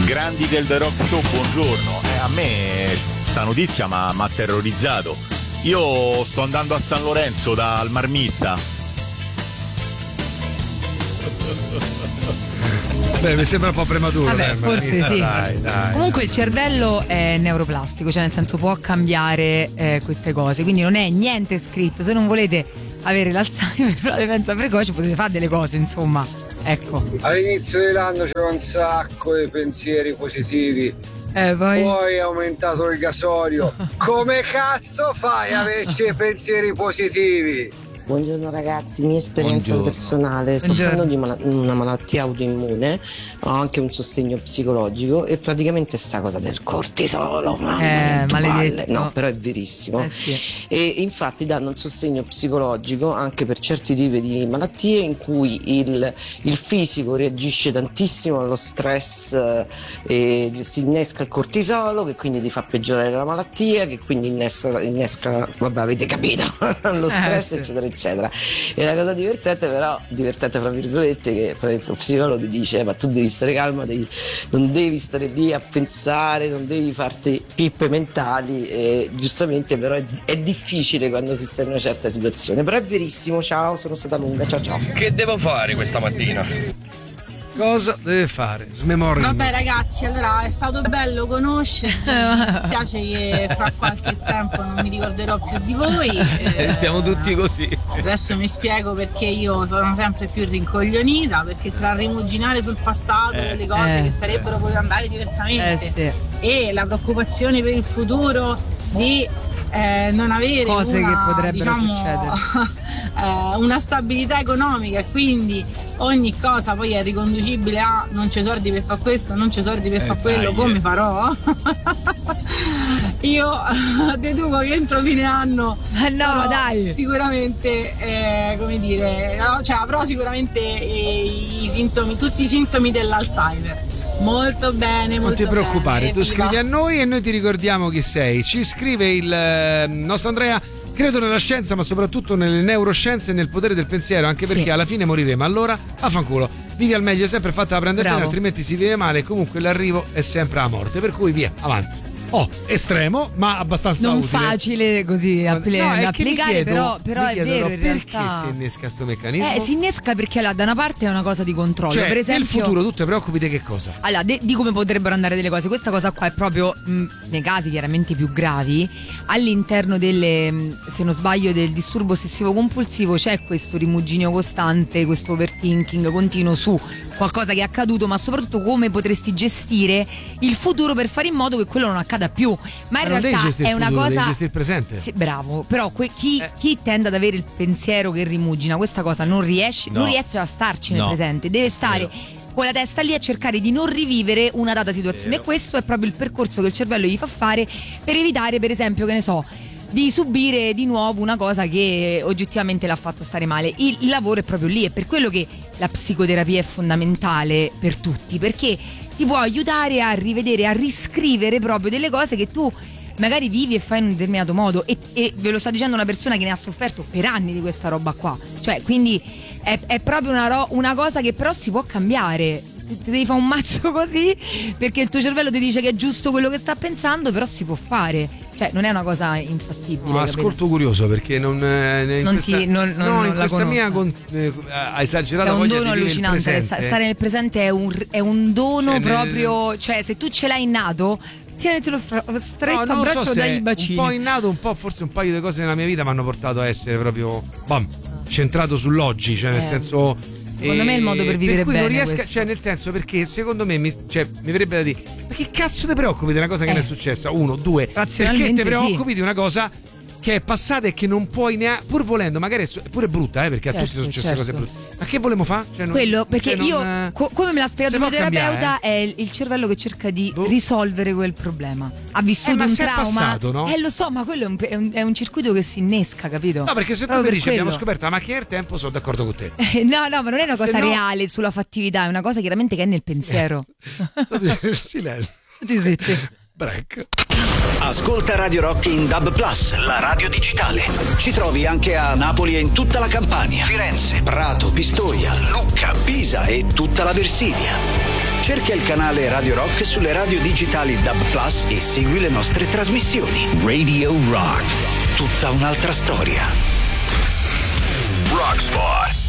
Grandi del The Rock Show, buongiorno. A me sta notizia mi ha terrorizzato. Io sto andando a San Lorenzo dal Marmista. Beh, mi sembra un po' prematuro. Vabbè, forse sì. Dai. Comunque il cervello è neuroplastico, cioè nel senso può cambiare queste cose, quindi non è niente scritto. Se non volete avere l'Alzheimer o la demenza precoce potete fare delle cose, insomma. Ecco. All'inizio dell'anno c'era un sacco di pensieri positivi. Poi è aumentato il gasolio. Come cazzo fai a averci i pensieri positivi? Buongiorno ragazzi, mia esperienza personale, soffrendo di una malattia autoimmune, ho anche un sostegno psicologico e praticamente sta cosa del cortisolo, maledetto. No, però è verissimo. Sì. E infatti danno un sostegno psicologico anche per certi tipi di malattie in cui il fisico reagisce tantissimo allo stress e si innesca il cortisolo che quindi ti fa peggiorare la malattia, che quindi innesca vabbè, avete capito, lo stress eccetera eccetera. E la cosa divertente fra virgolette, che lo psicologo ti dice ma tu devi stare calma, non devi stare lì a pensare, non devi farti pippe mentali, e giustamente però è difficile quando si sta in una certa situazione, però è verissimo. Ciao, sono stata lunga, ciao. Che devo fare questa mattina? Cosa deve fare? Smemoria. Vabbè ragazzi, allora è stato bello conoscervi. Mi spiace che fra qualche tempo non mi ricorderò più di voi. Stiamo tutti così. Adesso mi spiego perché io sono sempre più rincoglionita, perché tra rimuginare sul passato le cose che sarebbero potute andare diversamente e la preoccupazione per il futuro di non avere cose che potrebbero succedere, una stabilità economica, e quindi ogni cosa poi è riconducibile a non c'è soldi per fare questo, non c'è soldi per fare quello, come farò? Io deduco che entro fine anno sicuramente come dire, cioè avrò sicuramente tutti i sintomi dell'Alzheimer. Molto bene, molto bene. Non ti preoccupare, bene. Tu scrivi a noi e noi ti ricordiamo chi sei. Ci scrive il nostro Andrea: credo nella scienza, ma soprattutto nelle neuroscienze e nel potere del pensiero, anche perché alla fine moriremo. Allora, affanculo. Vivi al meglio, sempre fatta la prendere bene, altrimenti si vive male. Comunque l'arrivo è sempre la morte. Per cui via, avanti. Estremo, ma abbastanza non utile. facile così applicare, però è vero, in realtà. Perché si innesca sto meccanismo? Si innesca perché da una parte è una cosa di controllo, cioè, per esempio. nel futuro tu ti preoccupi di che cosa? Allora, di come potrebbero andare delle cose. Questa cosa qua è proprio nei casi chiaramente più gravi, all'interno delle, se non sbaglio, del disturbo ossessivo compulsivo c'è questo rimuginio costante, questo overthinking continuo su qualcosa che è accaduto, ma soprattutto come potresti gestire il futuro per fare in modo che quello non accada più. Ma in realtà è una cosa, devi gestire il presente. Sì, bravo, però chi tende ad avere il pensiero che rimugina questa cosa non riesce a starci nel presente, deve stare con la testa lì a cercare di non rivivere una data situazione. E questo è proprio il percorso che il cervello gli fa fare per evitare, per esempio, che ne so, di subire di nuovo una cosa che oggettivamente l'ha fatto stare male. Il lavoro è proprio lì, è per quello che la psicoterapia è fondamentale per tutti, perché ti può aiutare a rivedere, a riscrivere proprio delle cose che tu magari vivi e fai in un determinato modo, e ve lo sta dicendo una persona che ne ha sofferto per anni di questa roba qua, cioè quindi è proprio una cosa che però si può cambiare. Ti devi fare un mazzo così perché il tuo cervello ti dice che è giusto quello che sta pensando, però si può fare, cioè non è una cosa infattibile. No, ascolto curioso perché in questa mia ha esagerato. È un voglia dono di allucinante, stare nel presente è un dono, cioè, proprio cioè se tu ce l'hai innato, tienitelo stretto a braccio dai bacini. Un po' innato, un po' forse un paio di cose nella mia vita mi hanno portato a essere proprio centrato sull'oggi, cioè nel senso. Secondo me è il modo per vivere per cui bene. Non riesco, cioè nel senso, perché secondo me mi verrebbe da dire: ma che cazzo ti preoccupi di una cosa che non è successa? 1, 2, perché ti preoccupi di una cosa che è passata e che non puoi neanche, pur volendo, magari è pure brutta, perché a tutti sono successe cose brutte. Ma che volemo fare? Cioè, quello, perché come me l'ha spiegato il mio terapeuta, è il cervello che cerca di risolvere quel problema. Ha vissuto un trauma. Passato, no? Lo so, ma quello è un circuito che si innesca, capito? No, perché se tu mi dici abbiamo scoperto la macchina del tempo, sono d'accordo con te. No, ma non è una cosa reale sulla fattività, è una cosa chiaramente che è nel pensiero. Silenzio. Ti zitti. Break. Ascolta Radio Rock in DAB+, la radio digitale. Ci trovi anche a Napoli e in tutta la Campania, Firenze, Prato, Pistoia, Lucca, Pisa e tutta la Versilia. Cerca il canale Radio Rock sulle radio digitali DAB Plus e segui le nostre trasmissioni. Radio Rock, tutta un'altra storia. Rock Spot.